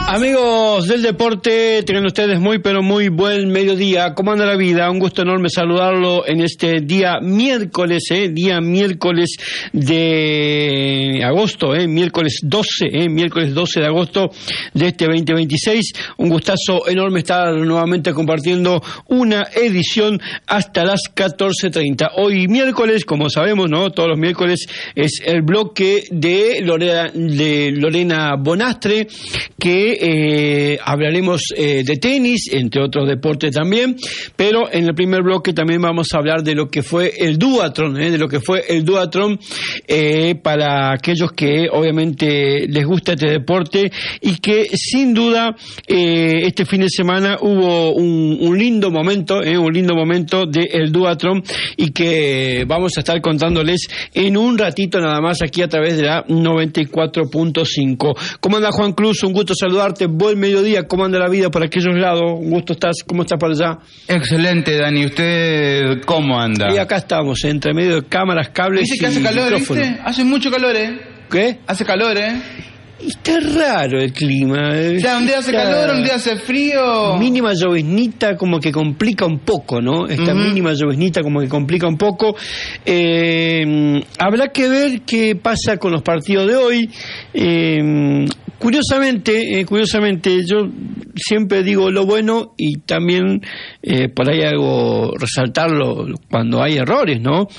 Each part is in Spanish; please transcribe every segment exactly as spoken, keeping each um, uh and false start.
Amigos del deporte, tengan ustedes muy pero muy buen mediodía. ¿Cómo anda la vida? Un gusto enorme saludarlo en este día miércoles, eh, día miércoles de agosto, eh, miércoles doce, eh, miércoles doce de agosto de este veinte veintiséis. Un gustazo enorme estar nuevamente compartiendo una edición hasta las catorce treinta. Hoy miércoles, como sabemos, ¿no? Todos los miércoles es el bloque de Lorena, de Lorena Bonastre, que Eh, hablaremos eh, de tenis, entre otros deportes también, pero en el primer bloque también vamos a hablar de lo que fue el duatlón, eh, de lo que fue el duatlón eh, para aquellos que obviamente les gusta este deporte y que sin duda eh, este fin de semana hubo un, un lindo momento, eh, un lindo momento del duatlón y que vamos a estar contándoles en un ratito nada más aquí a través de la noventa y cuatro punto cinco. ¿Cómo anda Juan Cruz? Un gusto saludarte. Buen mediodía. ¿Cómo anda la vida por aquellos lados? Un gusto estás. ¿Cómo estás por allá? Excelente, Dani. ¿Usted cómo anda? Y acá estamos, entre medio de cámaras, cables Dice y que hace calor, micrófono. ¿viste? Hace mucho calor, ¿eh? ¿Qué? Hace calor, ¿eh? Y está raro el clima. O sea, un día hace Está... calor, un día hace frío. Mínima lloviznita como que complica un poco, ¿no? Esta uh-huh. mínima lloviznita como que complica un poco. Eh, habrá que ver qué pasa con los partidos de hoy. Eh, curiosamente, eh, curiosamente, yo siempre digo lo bueno y también eh, por ahí hago resaltarlo cuando hay errores, ¿no?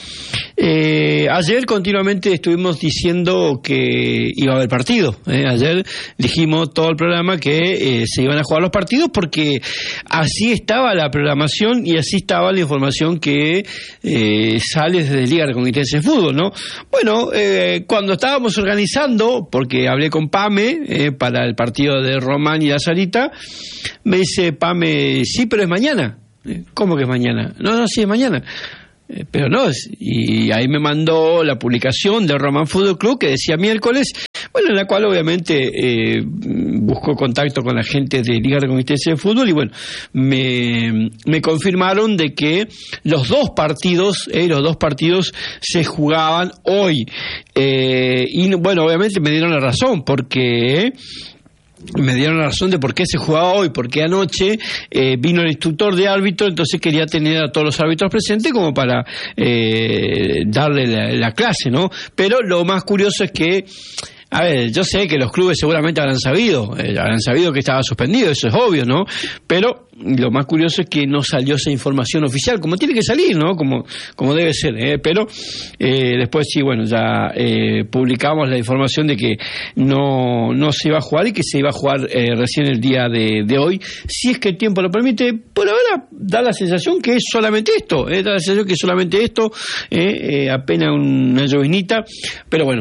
Eh, ayer continuamente estuvimos diciendo que iba a haber partido. Eh, ayer dijimos todo el programa que eh, se iban a jugar los partidos porque así estaba la programación y así estaba la información que eh, sale desde Liga Reconquista de Fútbol, ¿no? Bueno, eh, cuando estábamos organizando, porque hablé con Pame eh, para el partido de Román y la Sarita, me dice Pame, sí, pero es mañana. ¿Cómo que es mañana? No, no, sí, es mañana. Eh, pero no, y ahí me mandó la publicación del Román Fútbol Club que decía miércoles, bueno, en la cual obviamente eh, buscó contacto con la gente de Liga Reconquista de Fútbol y bueno, me, me confirmaron de que los dos partidos, eh, los dos partidos se jugaban hoy. Eh, y bueno, obviamente me dieron la razón porque... Eh, me dieron la razón de por qué se jugaba hoy, porque anoche eh, vino el instructor de árbitro, entonces quería tener a todos los árbitros presentes como para eh, darle la, la clase, ¿no? Pero lo más curioso es que, a ver, yo sé que los clubes seguramente habrán sabido, eh, habrán sabido que estaba suspendido, eso es obvio, ¿no? Pero lo más curioso es que no salió esa información oficial, como tiene que salir, ¿no? Como, como debe ser, ¿eh? Pero eh, después sí, bueno, ya eh, publicamos la información de que no, no se iba a jugar y que se iba a jugar eh, recién el día de, de hoy, si es que el tiempo lo permite. Por ahora da la sensación que es solamente esto, ¿eh? Da la sensación que es solamente esto, ¿eh? Eh, apenas una lloviznita, pero bueno,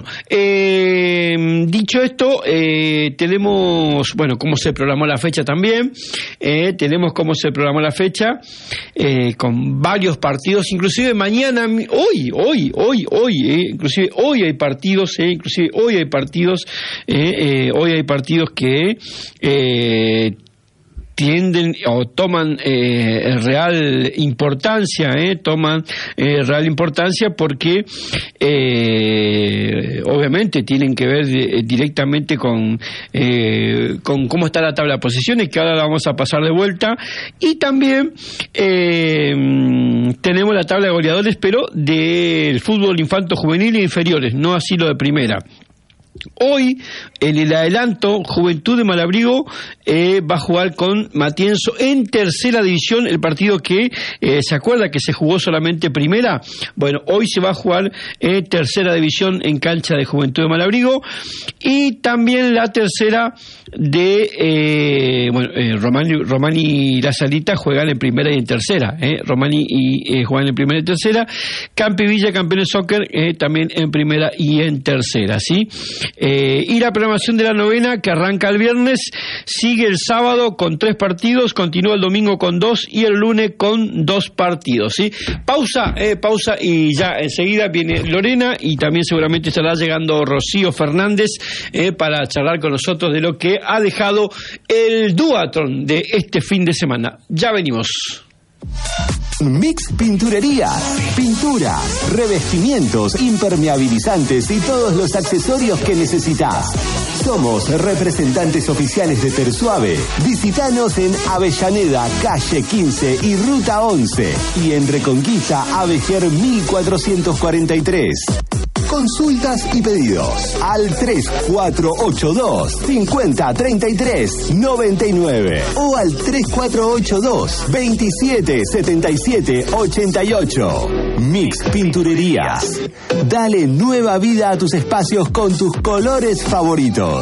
eh, dicho esto, eh, tenemos, bueno, cómo se programó la fecha también, eh, tenemos cómo se programó la fecha, eh, con varios partidos, inclusive mañana, hoy, hoy, hoy, hoy, eh, inclusive hoy hay partidos, eh, inclusive hoy hay partidos, eh, eh, hoy hay partidos que eh, tienden o toman eh, real importancia, eh, toman eh, real importancia porque eh, obviamente tienen que ver de, directamente con eh, con cómo está la tabla de posiciones, que ahora la vamos a pasar de vuelta, y también eh, tenemos la tabla de goleadores, pero del fútbol infanto juvenil e inferiores, no así lo de primera. Hoy, en el adelanto, Juventud de Malabrigo eh, va a jugar con Matienzo en tercera división, el partido que eh, se acuerda que se jugó solamente primera. Bueno, hoy se va a jugar en tercera división en cancha de Juventud de Malabrigo, y también la tercera de eh, bueno, eh, Romani, Romani y La Salita juegan en primera y en tercera, eh, Romani y eh, juegan en primera y tercera, Campi Villa, campeones soccer, eh, también en primera y en tercera, ¿sí? Eh, y la programación de la novena, que arranca el viernes, sigue el sábado con tres partidos, continúa el domingo con dos y el lunes con dos partidos, ¿sí? Pausa, eh, pausa y ya enseguida viene Lorena, y también seguramente estará llegando Rocío Fernández eh, para charlar con nosotros de lo que ha dejado el duatlón de este fin de semana. Ya venimos. Mix Pinturería. Pinturas, revestimientos, impermeabilizantes y todos los accesorios que necesitas. Somos representantes oficiales de Tersuave. Visítanos en Avellaneda, calle quince y ruta once. Y en Reconquista, Avejer mil cuatrocientos cuarenta y tres. Consultas y pedidos al tres cuatro ocho dos, cinco cero tres tres, nueve nueve o al tres cuatro ocho dos, veintisiete setenta y siete ochenta y ocho. Mix Pinturerías. Dale nueva vida a tus espacios con tus colores favoritos.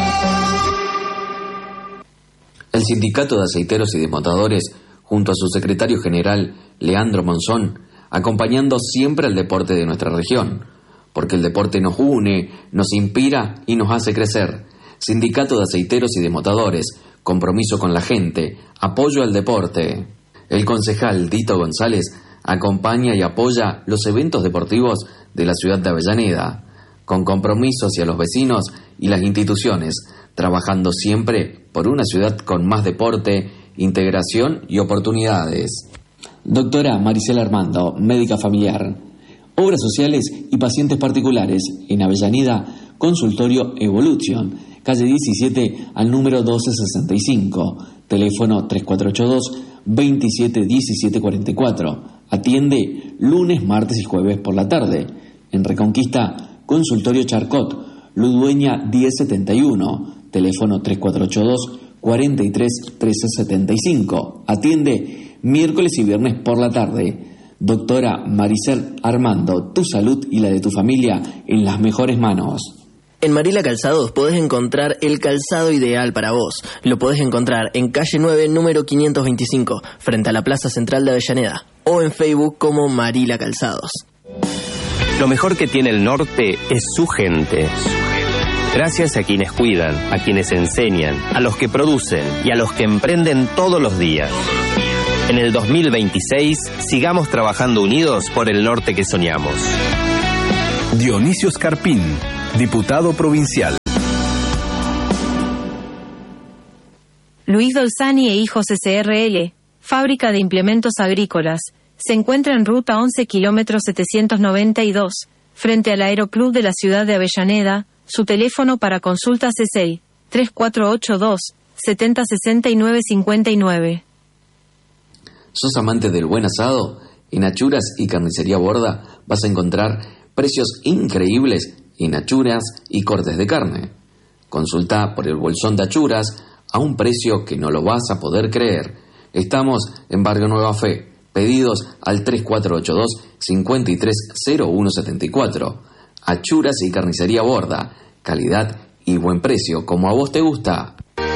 El Sindicato de Aceiteros y Desmontadores, junto a su secretario general, Leandro Monzón, acompañando siempre al deporte de nuestra región, porque el deporte nos une, nos inspira y nos hace crecer. Sindicato de Aceiteros y Desmontadores, compromiso con la gente, apoyo al deporte. El concejal Dito González acompaña y apoya los eventos deportivos de la ciudad de Avellaneda, con compromiso hacia los vecinos y las instituciones, trabajando siempre por una ciudad con más deporte, integración y oportunidades. Doctora Maricela Armando, médica familiar. Obras sociales y pacientes particulares en Avellaneda, consultorio Evolution, calle diecisiete al número doce sesenta y cinco, teléfono tres cuatro ocho dos, veintisiete diecisiete cuarenta y cuatro. Atiende lunes, martes y jueves por la tarde. En Reconquista, consultorio Charcot, Ludueña diez setenta y uno, teléfono tres cuatro ocho dos, cuarenta y tres trece setenta y cinco. Atiende miércoles y viernes por la tarde. Doctora Maricel Armando, tu salud y la de tu familia en las mejores manos. En Marila Calzados podés encontrar el calzado ideal para vos. Lo podés encontrar en calle nueve, número quinientos veinticinco, frente a la Plaza Central de Avellaneda, o en Facebook como Marila Calzados. Lo mejor que tiene el norte es su gente. Gracias a quienes cuidan, a quienes enseñan, a los que producen y a los que emprenden todos los días. En el dos mil veintiséis, sigamos trabajando unidos por el norte que soñamos. Dionisio Scarpín, diputado provincial. Luis Dolzani e Hijos S R L, fábrica de implementos agrícolas, se encuentra en ruta once, kilómetro setecientos noventa y dos, frente al Aeroclub de la ciudad de Avellaneda. Su teléfono para consultas es el tres cuatro ocho dos, setenta sesenta y nueve cincuenta y nueve. ¿Sos amante del buen asado? En Achuras y Carnicería Borda vas a encontrar precios increíbles en achuras y cortes de carne. Consulta por el bolsón de achuras a un precio que no lo vas a poder creer. Estamos en Barrio Nueva Fe. Pedidos al tres cuatro ocho dos, cinco tres cero uno siete cuatro. Achuras y Carnicería Borda. Calidad y buen precio, como a vos te gusta.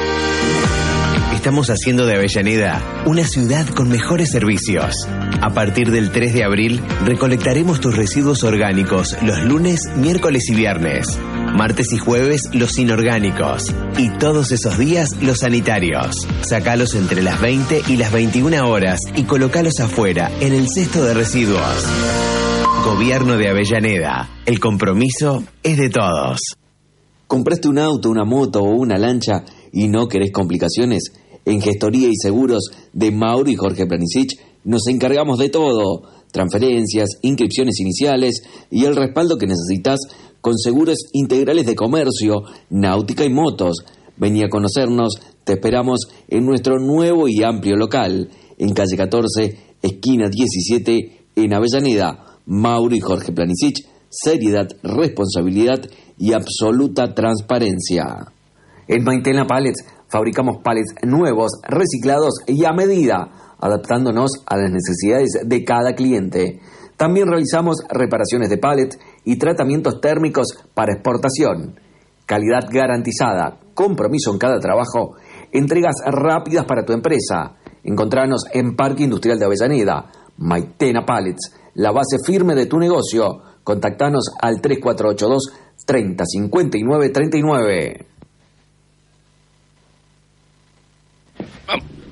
Estamos haciendo de Avellaneda una ciudad con mejores servicios. A partir del tres de abril, recolectaremos tus residuos orgánicos los lunes, miércoles y viernes. Martes y jueves, los inorgánicos. Y todos esos días, los sanitarios. Sacalos entre las veinte y las veintiuna horas y colocalos afuera, en el cesto de residuos. Gobierno de Avellaneda. El compromiso es de todos. ¿Compraste un auto, una moto o una lancha y no querés complicaciones? En Gestoría y Seguros de Mauro y Jorge Planisic nos encargamos de todo. Transferencias, inscripciones iniciales y el respaldo que necesitas con seguros integrales de comercio, náutica y motos. Vení a conocernos, te esperamos en nuestro nuevo y amplio local, en calle catorce, esquina diecisiete, en Avellaneda. Mauro y Jorge Planisic, seriedad, responsabilidad y absoluta transparencia. En Maitena Pallets fabricamos pallets nuevos, reciclados y a medida, adaptándonos a las necesidades de cada cliente. También realizamos reparaciones de pallets y tratamientos térmicos para exportación. Calidad garantizada, compromiso en cada trabajo, entregas rápidas para tu empresa. Encontranos en Parque Industrial de Avellaneda. Maitena Pallets, la base firme de tu negocio. Contactanos al tres cuatro ocho dos, treinta cincuenta y nueve treinta y nueve.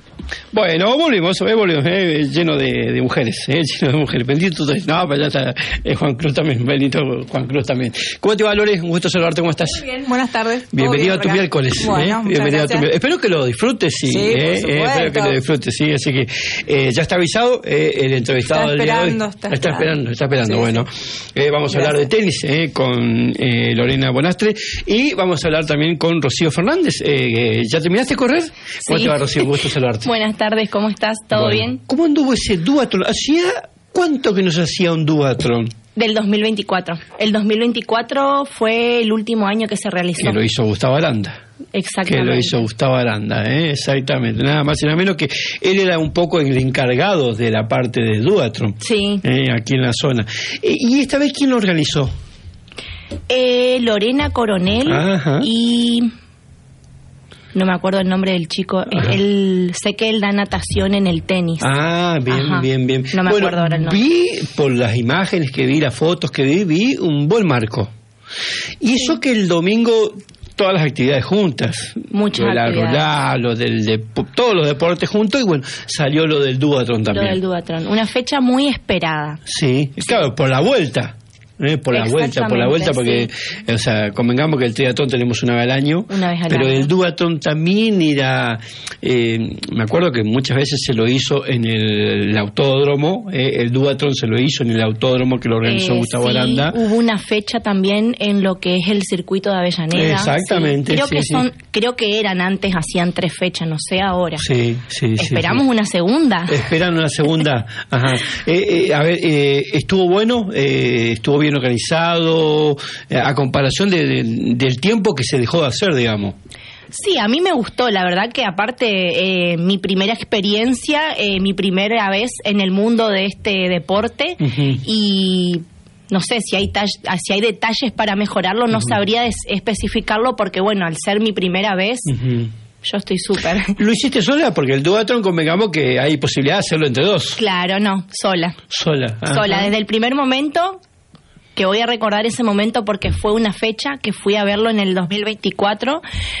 Bueno, volvimos, eh, volvimos, eh, lleno de, de mujeres, eh, lleno de mujeres. Bendito, no, pero ya está eh, Juan Cruz también, bendito Juan Cruz también. ¿Cómo te va, Lore? Un gusto saludarte, ¿cómo estás? Muy bien, buenas tardes. Bienvenido bien, a tu acá. miércoles. Bueno, eh, muchas bienvenido a tu gracias. miércoles. Espero que lo disfrutes, sí. Sí, eh, por eh, supuesto. espero que lo disfrutes, sí. Así que eh, ya está avisado eh, el entrevistado Está del día de hoy. esperando, está está esperando, está esperando. Sí, bueno, eh, vamos a hablar de tenis eh, con eh, Lorena Bonastre y vamos a hablar también con Rocío Fernández. Eh, eh, ¿Ya terminaste de correr? ¿Cómo Sí. te va, Rocío? Gusto saludarte. Buenas tardes, ¿cómo estás? ¿Todo Bueno, bien? ¿Cómo anduvo ese duatlón? ¿Hacía cuánto que nos hacía un duatlón? Del dos mil veinticuatro. El dos mil veinticuatro fue el último año que se realizó. Que lo hizo Gustavo Aranda. Exactamente. Que lo hizo Gustavo Aranda, ¿eh? Exactamente. Nada más y nada menos que él era un poco el encargado de la parte de duatlón. Sí. ¿Eh? Aquí en la zona. Eh, ¿Y esta vez quién lo organizó? Eh, Lorena Coronel Ajá. y... No me acuerdo el nombre del chico. Ajá. Él, sé que él da natación en el tenis. Ah, bien, Ajá. bien, bien. No me bueno, acuerdo ahora el nombre. Vi, por las imágenes que vi, las fotos que vi, vi un buen marco. Y eso que el domingo todas las actividades juntas. Muchas lo de la actividades. rural, lo del de, todos los deportes juntos y bueno, salió lo del duatlón también. Lo del duatlón. Una fecha muy esperada. Sí, claro, por la vuelta. ¿eh? Por la vuelta, por la vuelta, porque, o sea, convengamos que el triatlón tenemos una vez al año, Una vez al pero año. el duatlón también era, eh, me acuerdo que muchas veces se lo hizo en el, el autódromo, eh, el duatlón se lo hizo en el autódromo que lo organizó Eh, Gustavo sí, Aranda. hubo una fecha también en lo que es el circuito de Avellaneda. Exactamente, Sí. Creo sí, que sí. son, creo que eran antes, hacían tres fechas, no sé ahora. Sí, sí, sí. Esperamos sí. una segunda. Esperan una segunda. Ajá. Eh, eh, a ver, eh, estuvo bueno, eh, estuvo bien organizado, eh, a comparación de, de- del tiempo que se dejó de hacer, digamos. Sí, a mí me gustó, la verdad que aparte eh, mi primera experiencia, eh, mi primera vez en el mundo de este deporte Ujú. y no sé si hay tall- si hay detalles para mejorarlo, no sabría des- especificarlo porque bueno, al ser mi primera vez, Ujú. yo estoy súper. ¿Lo hiciste sola? Porque el duatlón, convengamos que hay posibilidad de hacerlo entre dos. Claro, no, sola. Sola. Ajá. Sola, desde el primer momento, que voy a recordar ese momento porque fue una fecha que fui a verlo en el dos mil veinticuatro,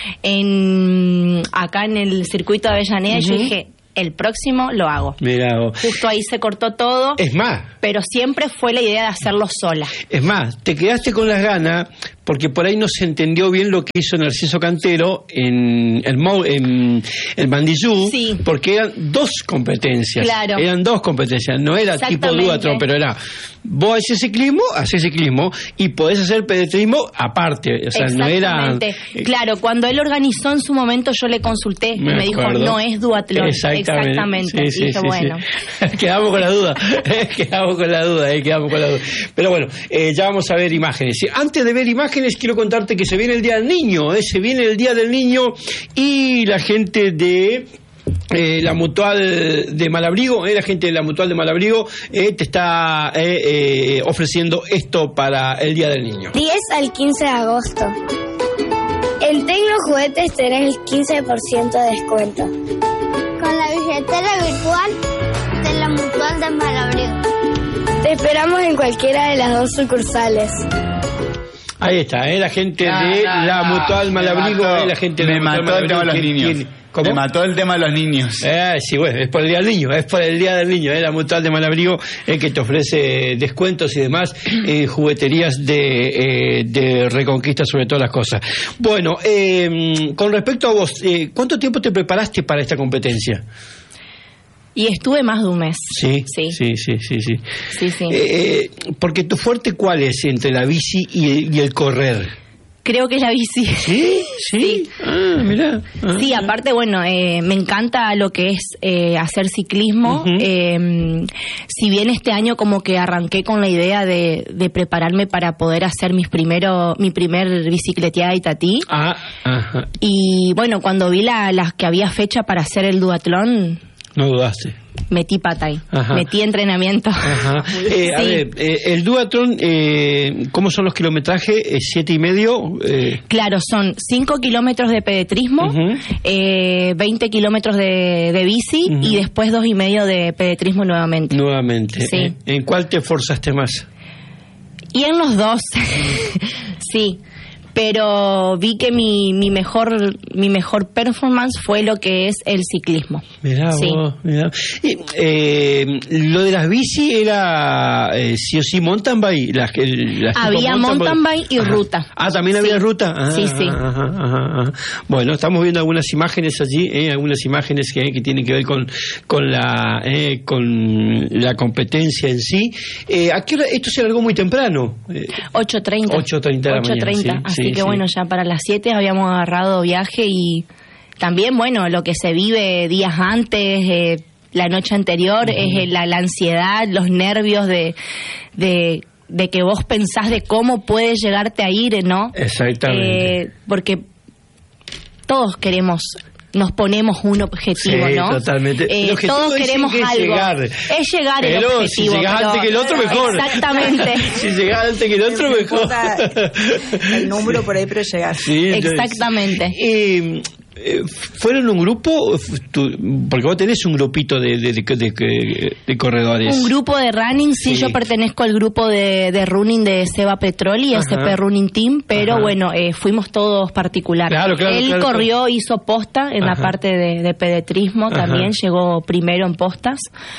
en, acá en el circuito de Avellaneda, y yo Ujú. dije, el próximo lo hago. Mira, o- Justo ahí se cortó todo, es más, pero siempre fue la idea de hacerlo sola. es más, te quedaste con las ganas porque por ahí no se entendió bien lo que hizo Narciso Cantero en el, Mau- en el Mandillú, Sí. porque eran dos competencias. Claro. Eran dos competencias, no era tipo Exactamente. duatlón, pero era vos haces ciclismo, haces ciclismo y podés hacer pedestrismo aparte, o sea, no era... Exactamente. Claro, cuando él organizó en su momento yo le consulté y Me me dijo, acuerdo. no es duatlón. Exactamente. Exactamente. Sí, sí, Y dije, sí, bueno. sí. Quedamos con la duda. eh, quedamos con la duda, eh, quedamos con la duda. Pero bueno, eh, ya vamos a ver imágenes. Sí, antes de ver imágenes, quiero contarte que se viene el Día del Niño. eh, se viene el Día del Niño y la gente de... Eh, la Mutual de Malabrigo, eh, la gente de la Mutual de Malabrigo eh, te está eh, eh, ofreciendo esto para el Día del Niño. diez al quince de agosto. En Tecno Juguetes tenés el quince por ciento de descuento. Con la billetera virtual de la Mutual de Malabrigo. Te esperamos en cualquiera de las dos sucursales. Ahí está, eh, la gente No, de no, la no. Mutual Me Malabrigo, mató. eh, la gente de Me la Mutual mató el tema de los Malabrigo, niños. ¿quién- ¿Cómo? Me mató el tema de los niños. Eh, sí, bueno, es por el Día del Niño, es por el Día del Niño, eh, la Mutual de Malabrigo eh, que te ofrece descuentos y demás, eh, jugueterías de, eh, de Reconquista sobre todas las cosas. Bueno, eh, con respecto a vos, eh, ¿cuánto tiempo te preparaste para esta competencia? Y estuve más de un mes. Sí, Sí, sí, sí, sí. sí. sí, sí. Eh, porque tu fuerte, ¿cuál es entre la bici y, y el correr? Creo que es la bici. ¿Sí? ¿Sí? Sí. Ah, mirá. Ah. Sí, aparte, bueno, eh, me encanta lo que es eh, hacer ciclismo. Ujú. Eh, si bien este año como que arranqué con la idea de, de prepararme para poder hacer mis primero, mi primer bicicleteada Itatí. Ah, ajá. Y bueno, cuando vi la, las que había fecha para hacer el duatlón, No dudaste. metí pata ahí. Ajá. Metí entrenamiento. Ajá. Eh, A Sí. ver, eh, el duatlón, eh, ¿cómo son los kilometrajes? Eh, ¿Siete y medio? Eh, Claro, son cinco kilómetros de pedetrismo, Ujú. eh, veinte kilómetros de, de bici Ujú. y después dos y medio de pedetrismo nuevamente. nuevamente. Sí. Eh, ¿En cuál te forzaste más? Y en los dos, sí. pero vi que mi, mi mejor mi mejor performance fue lo que es el ciclismo. Mirá Sí. vos, mirá. Y, eh, lo de las bici era eh, sí o sí mountain bike. Las, que- las tipo Había mountain bike y Ajá. ruta. Ah, también Sí. había ruta. Ah, Sí, sí. ajá, ajá, ajá. Bueno, estamos viendo algunas imágenes allí, eh, algunas imágenes que, que tienen que ver con con la eh, con la competencia en sí. Eh, ¿A qué hora? Esto se largó muy temprano. Eh, ocho treinta. ocho treinta de la ocho treinta. mañana, sí, Así sí, que sí. bueno, ya para las siete habíamos agarrado viaje y también, bueno, lo que se vive días antes, eh, la noche anterior, uh-huh. es la, la ansiedad, los nervios de, de, de que vos pensás de cómo puedes llegarte a ir, ¿no? Exactamente. Eh, porque todos queremos... Nos ponemos un objetivo, Sí, ¿no? totalmente. Eh, El objetivo todos es queremos que es algo. llegar. Es llegar el Pero objetivo. si llegás pero- antes que el otro, mejor. Exactamente. Si llegás antes que el otro, No mejor. importa el número por ahí, pero llegar. Sí, entonces, Exactamente. eh, eh, ¿Fueron un grupo? Tú- porque vos tenés un grupito de, de, de, de- de corredores. Un grupo de running, sí, Sí. yo pertenezco al grupo de, de running de Seba Petroli, Ajá. S P Running Team, pero Ajá. bueno, eh, fuimos todos particulares. Claro, claro, Él claro, corrió, hizo posta en Ajá. la parte de, de pedetrismo, Ajá. también llegó primero en postas,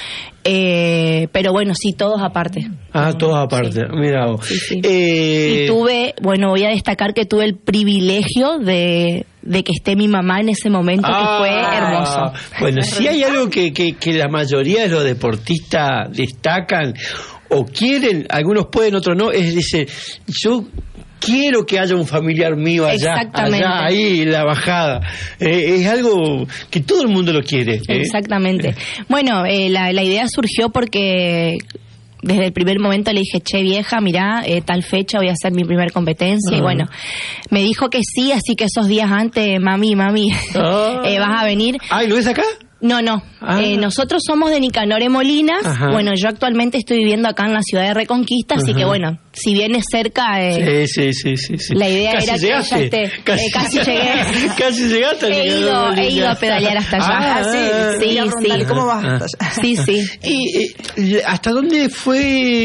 eh, pero bueno, sí, todos aparte. Ah, todos aparte. Mira vos. Sí, sí. Eh, Y tuve, bueno, voy a destacar que tuve el privilegio de, de que esté mi mamá en ese momento, que fue Ah, hermoso. Bueno, si hay algo que, que, que la mayoría de los deportistas destacan o quieren, algunos pueden, otros no, es decir, yo quiero que haya un familiar mío allá, Exactamente. allá ahí en la bajada. Eh, es algo que todo el mundo lo quiere. ¿eh? Exactamente. Bueno, eh, la, la idea surgió porque desde el primer momento le dije, che vieja, mirá, eh, tal fecha voy a hacer mi primer competencia. Ah. Y bueno, me dijo que sí, así que esos días antes, mami, mami, Ah. eh, vas a venir. Ah, ¿y lo ves acá? No, no. Ah. Eh, nosotros somos de Nicanor Molinas. Ajá. Bueno, yo actualmente estoy viviendo acá en la ciudad de Reconquista, así Ajá. que bueno, si bien es cerca, eh, Sí, sí, sí, sí, sí. la idea Casi era que llegaste. ella esté. Casi, Eh, casi llegué. Casi llegaste. He ido, he ido a pedalear hasta allá. Ah, Ah, sí, ah, sí, Voy a sí. preguntarle, ¿cómo vas hasta allá? Sí, sí. ¿Y eh, hasta dónde fue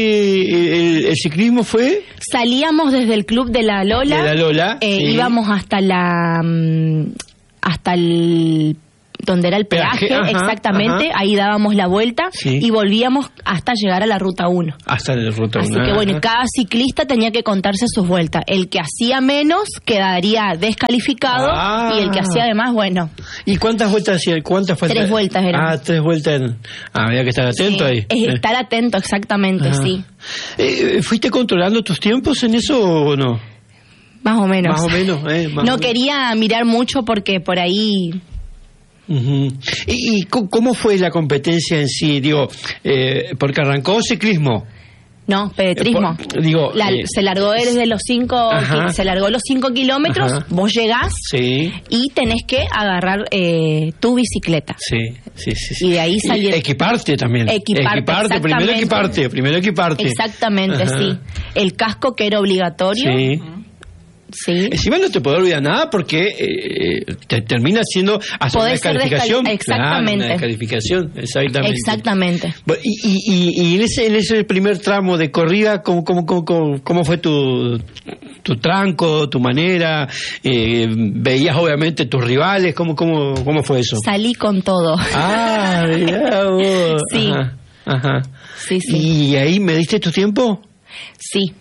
el, el ciclismo? ¿Fue? Salíamos desde el club de la Lola. De la Lola, eh, sí. Íbamos hasta la. mm, hasta el. Donde era el peaje, Peaje, ajá, exactamente. ajá. Ahí dábamos la vuelta Sí. y volvíamos hasta llegar a la ruta uno. Hasta el ruta Así uno. que bueno, Ajá. cada ciclista tenía que contarse sus vueltas. El que hacía menos quedaría descalificado Ah. y el que hacía además, bueno. ¿Y cuántas vueltas hacía? ¿Cuántas vueltas? Tres vueltas eran. Ah, tres vueltas. En... Ah, había que estar atento sí, ahí. es Eh. estar atento, exactamente, Ah. sí. Eh, ¿Fuiste controlando tus tiempos en eso o no? Más o menos. Más o menos, eh. Más no o menos. quería mirar mucho porque por ahí. Ujú. ¿Y, y co- cómo fue la competencia en sí? Digo, eh, porque arrancó ciclismo. No, pedetrismo. Eh, por- digo, La- eh, se largó desde los cinco, Ajá. se largó los cinco kilómetros, Ajá. vos llegás Sí, y tenés que agarrar eh, tu bicicleta. sí, sí, sí, sí. Y de ahí salir- Equiparte también. Equiparte, primero exactamente. equiparte, primero equiparte. Exactamente, Ajá. sí. El casco que era obligatorio. Sí. Sí. Encima no te puedo olvidar nada porque eh, te termina siendo hasta una Podés ser descalificación. descali- exactamente. Claro, una descalificación, exactamente. Exactamente. Bueno, Y, y, y, y en, ese, en ese primer tramo de corrida, ¿cómo, cómo, cómo, cómo, cómo fue tu, tu tranco, tu manera? Eh, ¿Veías obviamente tus rivales? ¿Cómo, cómo, cómo fue eso? Salí con todo. Ah, mirá vos. Sí. Ajá, ajá. Sí, sí. ¿Y ahí me diste tu tiempo? Sí.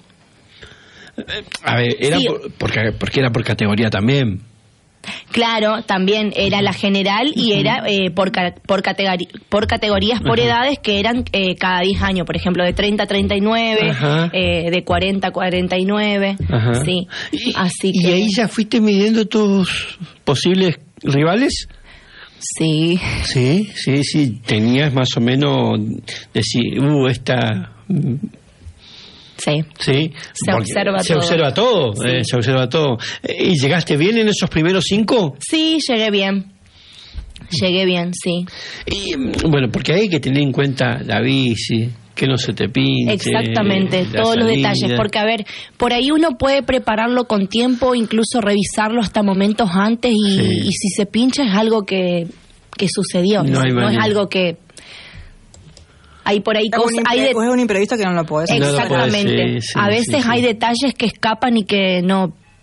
A ver, era Sí. por, porque, porque era por categoría también. Claro, también era la general y era eh, por, ca- por, categori- por categorías, por Ajá. edades que eran eh, cada diez años, por ejemplo, de treinta a treinta y nueve, Ajá. eh, de cuarenta a cuarenta y nueve. Ajá. Sí. Y, Así ¿Y que ahí ya fuiste midiendo tus posibles rivales? sí. Sí, sí, sí. Tenías más o menos decir, uh, esta. mm, Sí. Sí. Se porque observa se todo. observa todo. Sí. eh, se observa todo. Eh, ¿Y llegaste bien en esos primeros cinco? Sí, llegué bien. Llegué bien, sí. Y, mm, bueno, porque hay que tener en cuenta la bici, que no se te pinche. Exactamente, la todos los salida. detalles, porque a ver, por ahí uno puede prepararlo con tiempo, incluso revisarlo hasta momentos antes y, Sí. y si se pincha es algo que, que sucedió, No no, hay no es manera. algo que hay por ahí Es un, cosas, hay impre- de- es un imprevisto que no lo podés No lo hacer. puedes, exactamente, sí, sí, a veces sí, sí. hay detalles que escapan y que no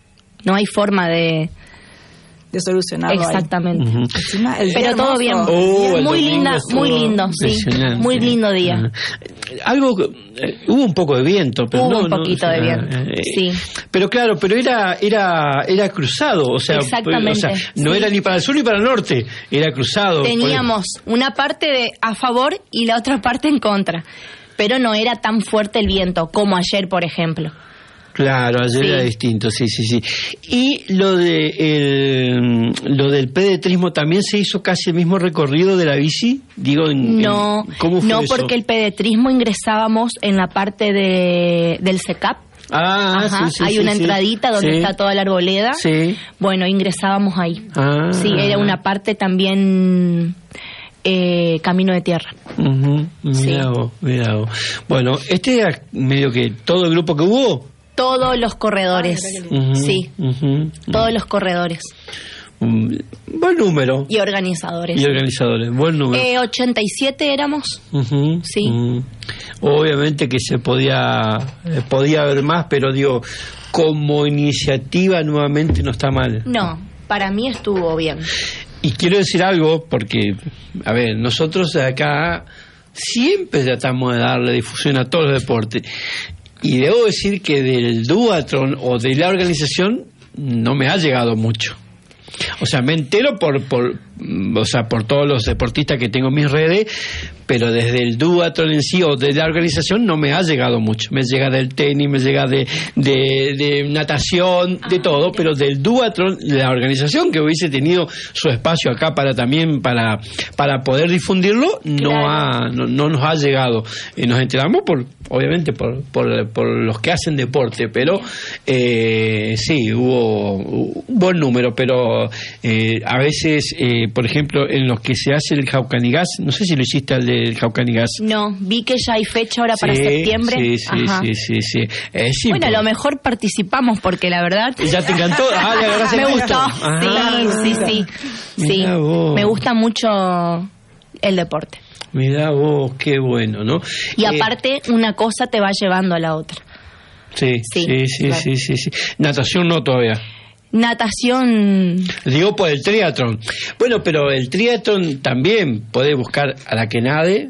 no hay forma de... de solucionarlo. Exactamente. Uh-huh. Encima, el pero todo bien. Oh, muy linda, muy lindo, sí. Muy lindo día. Uh-huh. Algo, eh, hubo un poco de viento, pero hubo no, un poquito no, o sea, de viento, eh, sí. Pero claro, pero era era era cruzado, o sea, exactamente, o sea no sí. era ni para el sur ni para el norte, era cruzado. Teníamos una parte de a favor y la otra parte en contra, pero no era tan fuerte el viento como ayer, por ejemplo. Claro, ayer sí. Era distinto, sí, sí, sí. Y lo de el, lo del pedetrismo también se hizo casi el mismo recorrido de la bici, digo, en, no, en, ¿cómo fue no eso? Porque el pedetrismo ingresábamos en la parte de del C E C A P. Ah, Ajá, sí, sí, hay sí, una sí. entradita donde sí. está toda la arboleda. Sí. Bueno, ingresábamos ahí. Ah. Sí, era una parte también eh, camino de tierra. Uh-huh. Mirá sí. vos, mirá vos. Bueno, este era medio que todo el grupo que hubo. Todos los corredores, uh-huh, sí, uh-huh, todos los corredores. Um, buen número. Y organizadores. Y organizadores, buen número. Eh, ochenta y siete éramos. Uh-huh, sí. Uh-huh. Obviamente que se podía, eh, podía haber más, pero digo, como iniciativa nuevamente no está mal. No, para mí estuvo bien. Y quiero decir algo, porque, a ver, nosotros acá siempre tratamos de darle difusión a todos los deportes. Y debo decir que del duatlón o de la organización no me ha llegado mucho. O sea, me entero por, por, o sea, por todos los deportistas que tengo en mis redes, pero desde el duatlón en sí o de la organización no me ha llegado mucho. Me llega del tenis, me llega de, de, de natación, de ah, todo, pero del duatlón, de la organización que hubiese tenido su espacio acá para también para para poder difundirlo, no claro. ha no, no nos ha llegado. Eh, nos enteramos por obviamente por, por por los que hacen deporte, pero eh, sí hubo un buen número, pero eh, a veces eh, por ejemplo en los que se hace el Jaucanigas, no sé si lo hiciste al de el Jaucanigas. No, vi que ya hay fecha ahora para sí, septiembre. Sí, sí, Ajá. sí, sí, sí. Eh, sí bueno, por... a lo mejor participamos porque la verdad... ¿Ya te encantó? Ah, le agarraste me gustó, ah, sí, sí, sí. sí. Me gusta mucho el deporte. Mirá vos, qué bueno, ¿no? Y eh, aparte, una cosa te va llevando a la otra. Sí, sí, sí, sí, claro. sí, sí, sí. Natación no todavía. Natación... Digo por el triatlón. Bueno, pero el triatlón también podés buscar a la que nade.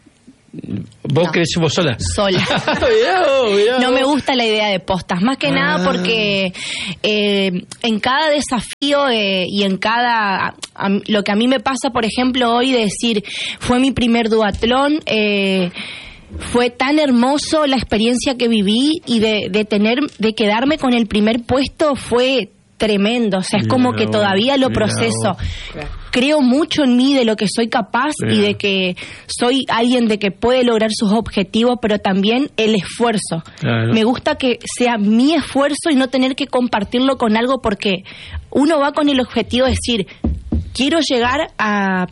¿Vos no. querés vos sola? Sola. mirá vos, mirá no vos. me gusta la idea de postas, más que ah. nada porque eh, en cada desafío eh, y en cada... A, a, lo que a mí me pasa, por ejemplo, hoy de decir, fue mi primer duatlón, eh, fue tan hermoso la experiencia que viví y de, de tener, de quedarme con el primer puesto fue tremendo, o sea, es como que todavía lo proceso. Creo mucho en mí, de lo que soy capaz y de que soy alguien de que puede lograr sus objetivos, pero también el esfuerzo. Claro. Me gusta que sea mi esfuerzo y no tener que compartirlo con algo, porque uno va con el objetivo de decir, quiero llegar a,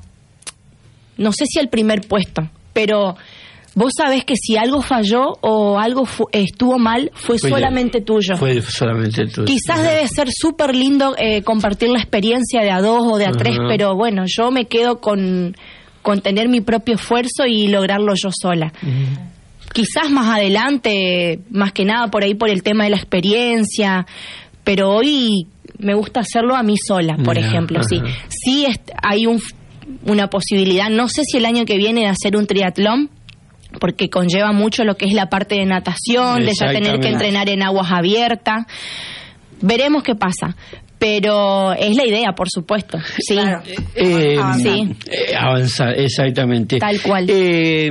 no sé si al primer puesto, pero... Vos sabés que si algo falló o algo fu- estuvo mal, fue, fue solamente ya, tuyo. Fue solamente tuyo. Quizás uh-huh. debe ser súper lindo eh, compartir la experiencia de a dos o de a uh-huh. tres, pero bueno, yo me quedo con, con tener mi propio esfuerzo y lograrlo yo sola. Uh-huh. Quizás más adelante, más que nada por ahí por el tema de la experiencia, pero hoy me gusta hacerlo a mí sola, por yeah, ejemplo. Uh-huh. Sí, sí es, hay un, una posibilidad, no sé si el año que viene, de hacer un triatlón, porque conlleva mucho lo que es la parte de natación, de ya tener que entrenar en aguas abiertas. Veremos qué pasa. Pero es la idea, por supuesto. Sí. Claro. Eh, sí. Eh, avanzar, exactamente. Tal cual. Eh,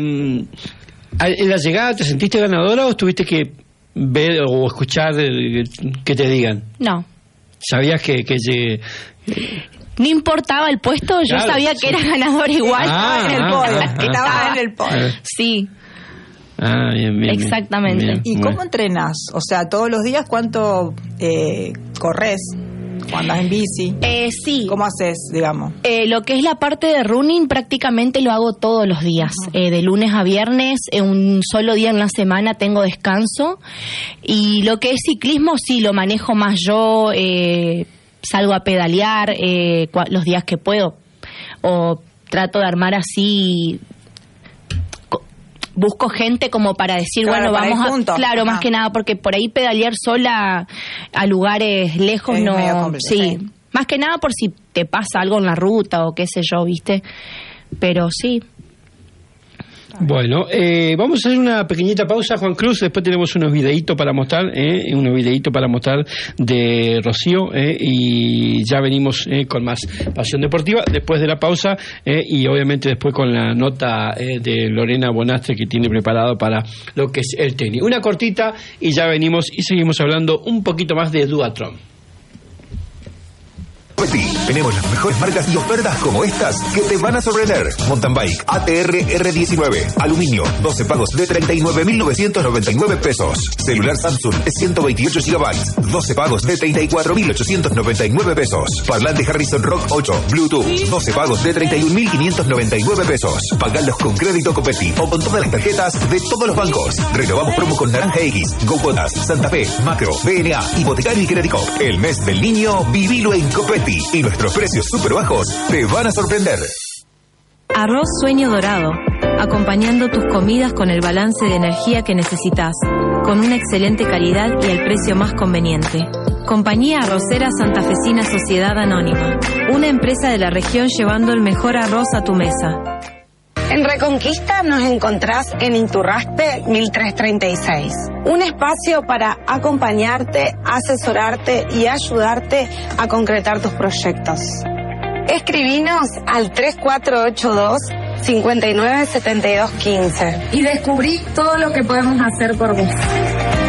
¿En la llegada te sentiste ganadora o tuviste que ver o escuchar que te digan? No. ¿Sabías que... que llegué? No importaba el puesto, yo claro, sabía que sí. era ganador igual. Ah, en el ah, podio. Ah, estaba ah, en el podio. Ah, sí. Ah, bien, bien. Exactamente. Bien, ¿Y cómo entrenas? O sea, todos los días, ¿cuánto eh, corres? ¿O andas en bici? Eh, sí. ¿Cómo haces, digamos? Eh, lo que es la parte de running prácticamente lo hago todos los días. Uh-huh. Eh, de lunes a viernes, eh, un solo día en la semana tengo descanso. Y lo que es ciclismo, sí, lo manejo más yo. Eh, salgo a pedalear eh, los días que puedo. O trato de armar así... busco gente como para decir, Claro, bueno, para ir vamos a... juntos. Claro, Ajá. más que nada, porque por ahí pedalear sola a lugares lejos Es medio no... complicado, Sí, sí. más que nada por si te pasa algo en la ruta o qué sé yo, ¿viste? Pero sí. Bueno, eh, vamos a hacer una pequeñita pausa, Juan Cruz. Después tenemos unos videitos para mostrar, eh, unos videitos para mostrar de Rocío, eh, y ya venimos eh, con más Pasión Deportiva después de la pausa, eh, y obviamente después con la nota eh, de Lorena Bonastre que tiene preparado para lo que es el tenis. Una cortita y ya venimos y seguimos hablando un poquito más de Duatron. Copetti, tenemos las mejores marcas y ofertas como estas que te van a sorprender. Mountain Bike A T R R diecinueve, aluminio, doce pagos de treinta y nueve mil novecientos noventa y nueve pesos. Celular Samsung de ciento veintiocho gigabytes, doce pagos de treinta y cuatro mil ochocientos noventa y nueve pesos. Parlante Harrison Rock ocho, Bluetooth, doce pagos de treinta y un mil quinientos noventa y nueve pesos. Pagalos con crédito Copetti o con todas las tarjetas de todos los bancos. Renovamos promo con Naranja X, GoCotas, Santa Fe, Macro, B N A, Hipotecario y Credicop. El mes del niño, vivilo en Copetti. Y nuestros precios súper bajos te van a sorprender. Arroz Sueño Dorado, acompañando tus comidas con el balance de energía que necesitas, con una excelente calidad y el precio más conveniente. Compañía Arrocera Santafesina Sociedad Anónima, una empresa de la región llevando el mejor arroz a tu mesa. En Reconquista nos encontrás en Inturraspe mil trescientos treinta y seis. Un espacio para acompañarte, asesorarte y ayudarte a concretar tus proyectos. Escribinos al tres cuatro ocho dos, cinco nueve siete dos uno cinco y descubrí todo lo que podemos hacer por vos.